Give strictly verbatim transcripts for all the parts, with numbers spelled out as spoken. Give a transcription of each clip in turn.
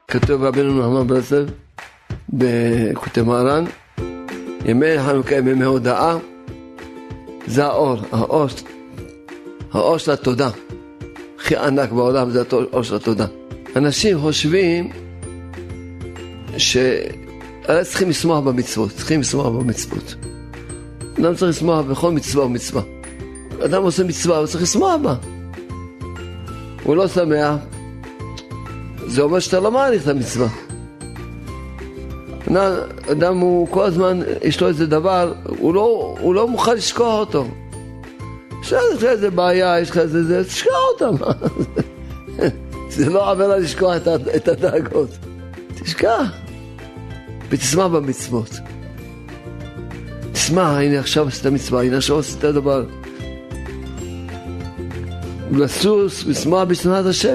כתוב רבינו נחמן ברסלב בקוטי מרן, ימי חנוכה ימי הודעה, זה האור, האור, האור של התודה. הכי ענק בעולם זה האור של התודה. אנשים חושבים שהרי צריכים לשמוח במצוות, צריכים לשמוח במצוות. אדם צריך לשמוח בכל מצווה ומצווה. אדם עושה מצווה, הוא צריך לשמוח בה. הוא לא שמח, זה אומר שאתה לא מעריך את המצווה. אדם הוא כל הזמן, יש לו איזה דבר, הוא לא, הוא לא מוכן לשכוח אותו. יש לך איזה בעיה, יש לך איזה זה, תשכח אותם. זה לא עבירה לשכוח את, את הדאגות. תשכח. ותשמח במצוות. תשמח, הנה עכשיו עשית מצווה, הנה עכשיו עשית דבר. ולסוס, לשמח בשנאת השם.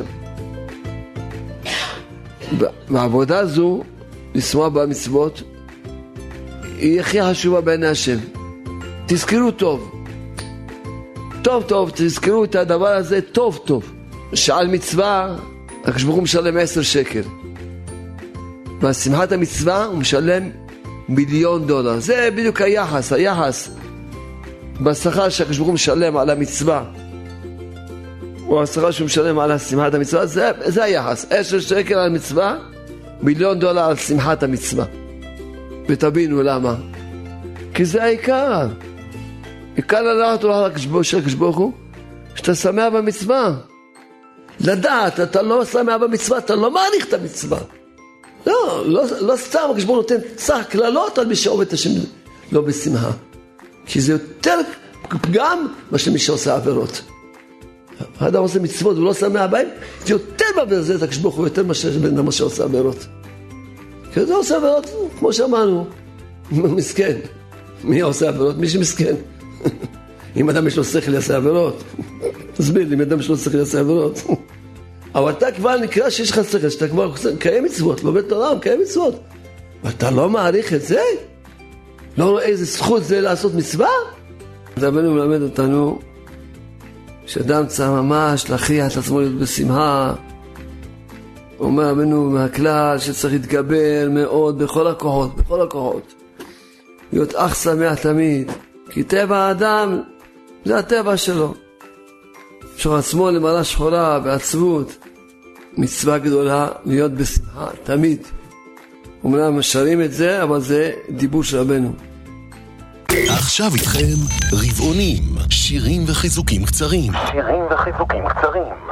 והעבודה הזו, לשמוח במצוות, היא הכי חשובה בעיני השם. תזכרו טוב. טוב טוב, תזכרו את הדבר הזה טוב טוב. שעל מצווה, הקדוש ברוך הוא משלם עשר שקל. והשמחת המצווה הוא משלם מיליון דולר. זה בדיוק היחס, היחס. בשכר שהקדוש ברוך הוא משלם על המצווה, או השכר שהוא משלם על שמחת המצווה, זה, זה היחס. עשר שקל על מצווה, מיליון דולר על שמחת המצווה. ותבינו למה. כי זה העיקר. עיקר לדעת של הקדוש ברוך הוא, שאתה שמח במצווה. לדעת, אתה לא שמח במצווה, אתה לא מעריך את המצווה. לא, לא, לא סתם הקדוש ברוך הוא נותן צח כללות על מי שעובד את השם לא בשמחה. כי זה יותר פגם מה שמי שעושה עבירות. האדם עושה מצוות ולא שמח בהם, זה יותר בעבירה זה את הקדוש ברוך הוא יותר מה שעושה עבירות. כי זה עושה עבירות, כמו שאמרנו, מסכן. מי עושה עבירות? מי שמסכן. אם אדם יש לו שכל יעשה עבירות. תסביר לי, אם אדם יש לו שכל יעשה עבירות. אבל אתה כבר נקרא שיש לך שכל, שאתה כבר קיים מצוות, לומד תורה, קיים מצוות. ואתה לא מעריך את זה? לא רואה איזה זכות זה לעשות מצווה? אז רבנו מלמד אותנו שאדם צריך ממש להכריח את עצמו להיות בשמחה. אומר רבנו מהכלל שצריך להתגבר מאוד בכל הכוחות, בכל הכוחות. להיות אך שמח תמיד, כי טבע האדם זה הטבע שלו. שור עצמו למעלה שחורה בעצבות, מצווה גדולה להיות בשמחה תמיד. אומנם משרים את זה, אבל זה דיבור של רבנו. עכשיו איתכם רבעונים, שירים וחיזוקים קצרים. שירים וחיזוקים קצרים.